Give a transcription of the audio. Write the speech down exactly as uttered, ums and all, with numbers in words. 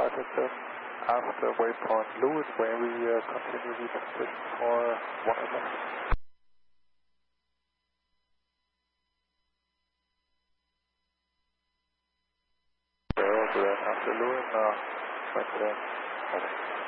Attitude after waypoint Lewis, where we uh, continue the transition for one second. Zero, then after Lewis, now, maintain, over.